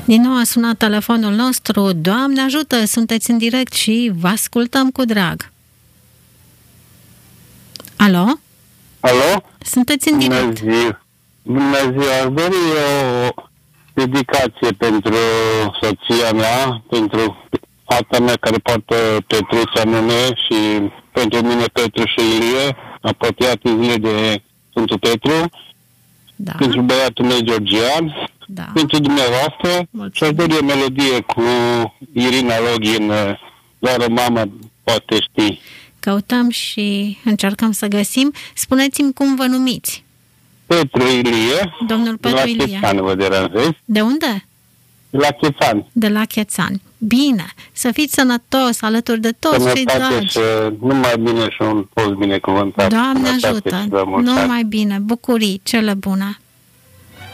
Din nou a sunat telefonul nostru. Doamne ajută, sunteți în direct și vă ascultăm cu drag. Alo? Alo? Sunteți în direct. Bună ziua, aș dori o dedicație pentru soția mea, pentru fata mea care poartă Petruța nume și pentru mine Petru și Ilie, apropiat zile de Sfântul Petru, Da. pentru băiatul meu Georgian, Da. pentru dumneavoastră. Și aș dori o melodie cu Irina Login, doar o mamă poate ști. Căutăm și încercăm să găsim. Spuneți-mi cum vă numiți. Petru Ilie, Domnul Petru la Ilie. Chețan vă deranjez, De unde? la Chețan. De la Chețani. Bine, să fiți sănătos, alături de toți cei Sănătate dragi. și numai bine și un post binecuvântat. Doamne Sănătate ajută, și la mulți ani. numai bine, bucurii, cele bune.